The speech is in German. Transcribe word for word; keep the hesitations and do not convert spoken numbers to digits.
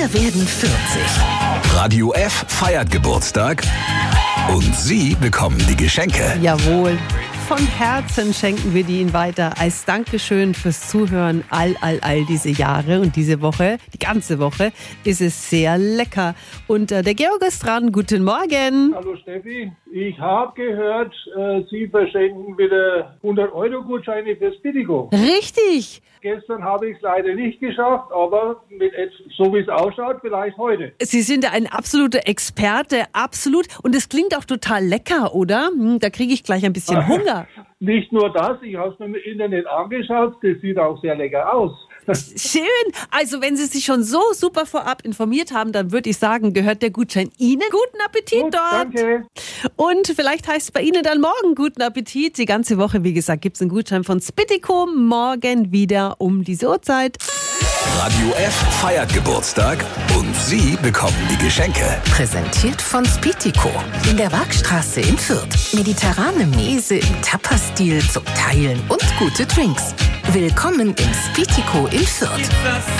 Wir werden vierzig. Radio F feiert Geburtstag und Sie bekommen die Geschenke. Jawohl. Von Herzen schenken wir die Ihnen weiter als Dankeschön fürs Zuhören all, all, all diese Jahre. Und diese Woche, die ganze Woche, ist es sehr lecker. Und äh, der Georg ist dran. Guten Morgen. Hallo Steffi. Ich habe gehört, äh, Sie verschenken wieder hundert Euro Gutscheine fürs Spittico. Richtig. Gestern habe ich es leider nicht geschafft, aber mit, so wie es ausschaut, vielleicht heute. Sie sind ja ein absoluter Experte, absolut. Und es klingt auch total lecker, oder? Hm, da kriege ich gleich ein bisschen Hunger. Nicht nur das, ich habe es mir im Internet angeschaut, das sieht auch sehr lecker aus. Schön. Also wenn Sie sich schon so super vorab informiert haben, dann würde ich sagen, gehört der Gutschein Ihnen. Guten Appetit Gut, dort. danke. Und vielleicht heißt es bei Ihnen dann morgen guten Appetit. Die ganze Woche, wie gesagt, gibt es einen Gutschein von Spittico. Morgen wieder um diese Uhrzeit. Radio F feiert Geburtstag und Sie bekommen die Geschenke. Präsentiert von Spittico in der Waagstraße in Fürth. Mediterrane Mese im Tapas-Stil zum Teilen und gute Drinks. Willkommen im Spittico in Fürth.